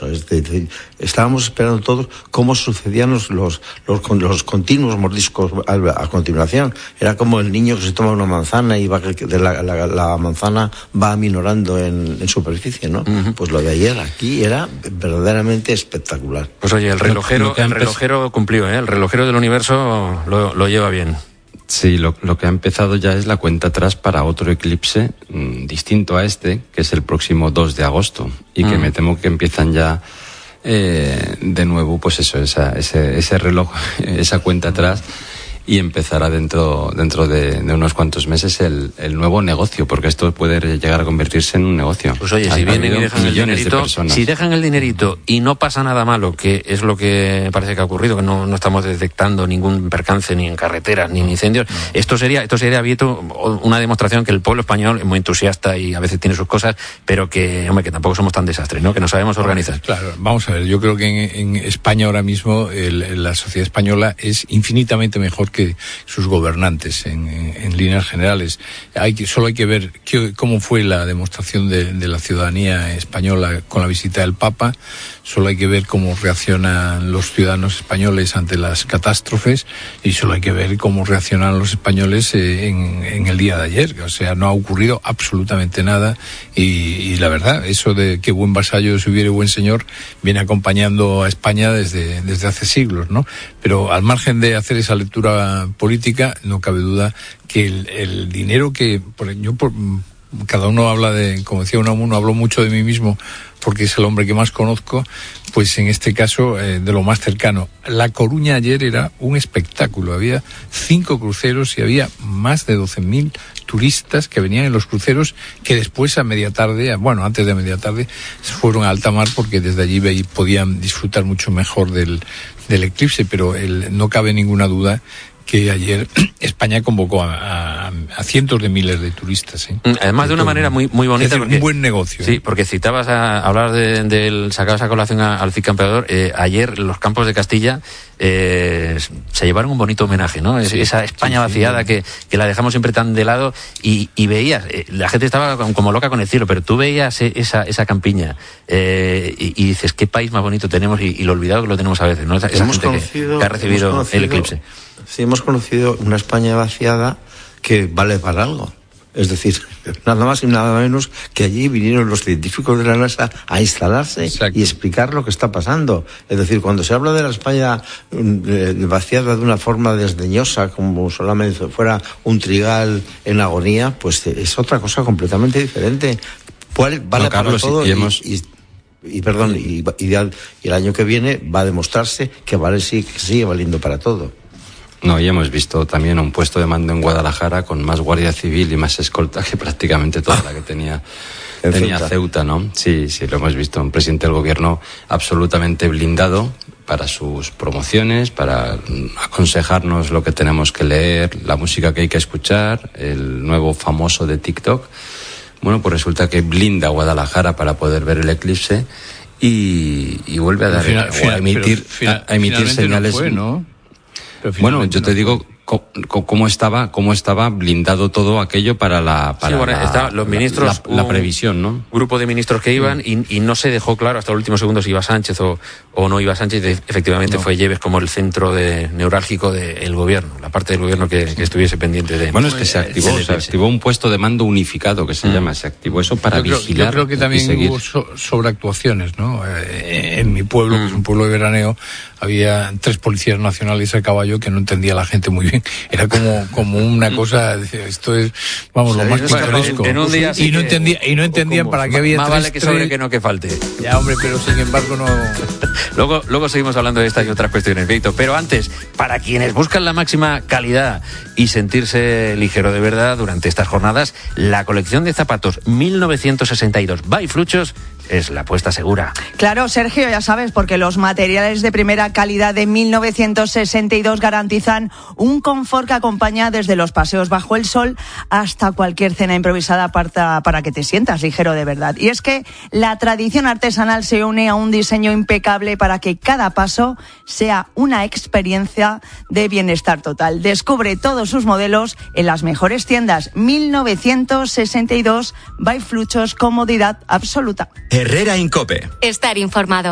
eso. Es decir, estábamos esperando todos cómo sucedían los continuos mordiscos a continuación. Era como el niño que se toma una manzana y la manzana va aminorando en superficie, ¿no? Uh-huh. Pues lo de ayer aquí era verdaderamente espectacular. Pues oye, el relojero cumplió, ¿eh? El relojero del universo lo lleva bien. Sí, lo que ha empezado ya es la cuenta atrás para otro eclipse distinto a este, que es el próximo 2 de agosto, y que me temo que empiezan ya de nuevo, pues eso, ese reloj, esa cuenta atrás, y empezará dentro de unos cuantos meses el nuevo negocio, porque esto puede llegar a convertirse en un negocio. Pues oye, si vienen y dejan el dinerito, si dejan el dinerito y no pasa nada malo, que es lo que parece que ha ocurrido, que no estamos detectando ningún percance ni en carreteras ni en incendios, esto sería Vieto, una demostración que el pueblo español es muy entusiasta y a veces tiene sus cosas, pero que tampoco somos tan desastres, ¿no? Que nos sabemos organizar. Claro, vamos a ver, yo creo que en España ahora mismo la sociedad española es infinitamente mejor que sus gobernantes en líneas generales. Solo hay que ver cómo fue la demostración de la ciudadanía española con la visita del Papa. Solo hay que ver cómo reaccionan los ciudadanos españoles ante las catástrofes, y solo hay que ver cómo reaccionan los españoles en el día de ayer. O sea, no ha ocurrido absolutamente nada, y la verdad, eso de que buen vasallo se hubiere buen señor viene acompañando a España desde hace siglos, ¿no? Pero al margen de hacer esa lectura política, no cabe duda que el dinero cada uno habla como decía Unamuno, hablo mucho de mí mismo porque es el hombre que más conozco, pues en este caso de lo más cercano. La Coruña ayer era un espectáculo, había 5 cruceros y había más de 12.000 turistas que venían en los cruceros, que después antes de media tarde, fueron a alta mar porque desde allí podían disfrutar mucho mejor del eclipse, pero no cabe ninguna duda que ayer España convocó a cientos de miles de turistas. Además, de una manera muy bonita. Es un buen negocio. Sí, porque citabas sacabas a colación al Cid Campeador. Ayer los campos de Castilla se llevaron un bonito homenaje, ¿no? Sí, esa España vaciada que la dejamos siempre tan de lado, y veías, la gente estaba como loca con el cielo, pero tú veías esa campiña y dices, qué país más bonito tenemos, y lo olvidado que lo tenemos a veces, ¿no? Esa gente que ha recibido el eclipse. Sí, hemos conocido una España vaciada que vale para algo. Es decir, nada más y nada menos que allí vinieron los científicos de la NASA a instalarse. Exacto. Y explicar lo que está pasando. Es decir, cuando se habla de la España vaciada de una forma desdeñosa, como solamente fuera un trigal en agonía, pues es otra cosa completamente diferente. Vale Carlos, para todo y el año que viene va a demostrarse que sigue valiendo para todo. No, y hemos visto también un puesto de mando en Guadalajara con más guardia civil y más escolta que prácticamente toda la que tenía Ceuta, ¿no? Sí, lo hemos visto. Un presidente del gobierno absolutamente blindado para sus promociones, para aconsejarnos lo que tenemos que leer, la música que hay que escuchar, el nuevo famoso de TikTok. Bueno, pues resulta que blinda Guadalajara para poder ver el eclipse y vuelve a dar a emitir señales. No fue, ¿no? Bueno, yo te digo cómo estaba blindado todo aquello para los ministros, la previsión, ¿no? Grupo de ministros que iban y no se dejó claro hasta el último segundo si iba Sánchez o no iba Sánchez. Efectivamente fue Yebes como el centro neurálgico del gobierno, la parte del gobierno que estuviese pendiente de. Bueno, es que se activó un puesto de mando unificado que se llama, se activó eso para vigilar. Yo creo que también hubo sobreactuaciones, ¿no? En mi pueblo, que es un pueblo de veraneo, había 3 policías nacionales a caballo que no entendía la gente muy bien. Era como una cosa, esto es, vamos, lo más pintoresco. Y no entendían para qué había más vale que sobre que no que falte. Ya, hombre, pero sin embargo no. Luego seguimos hablando de estas y otras cuestiones, Víctor. Pero antes, para quienes buscan la máxima calidad y sentirse ligero de verdad durante estas jornadas, la colección de zapatos 1962 by Fluchos es la apuesta segura. Claro, Sergio, ya sabes, porque los materiales de primera calidad de 1962 garantizan un confort que acompaña desde los paseos bajo el sol hasta cualquier cena improvisada para que te sientas ligero de verdad. Y es que la tradición artesanal se une a un diseño impecable para que cada paso sea una experiencia de bienestar total. Descubre todos sus modelos en las mejores tiendas. 1962 by Fluchos, comodidad absoluta. Herrera Incope. Estar informado.